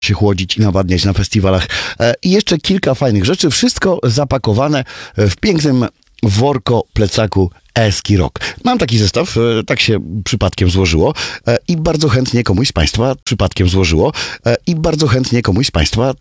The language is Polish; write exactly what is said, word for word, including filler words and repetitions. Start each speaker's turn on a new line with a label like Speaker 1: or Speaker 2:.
Speaker 1: się chłodzić i nawadniać na festiwalach. E, I jeszcze kilka fajnych rzeczy. Wszystko zapakowane w pięknym worko, plecaku Eski Rock. Mam taki zestaw, e, tak się przypadkiem złożyło e, i bardzo chętnie komuś z Państwa przypadkiem złożyło e, i bardzo chętnie komuś z Państwa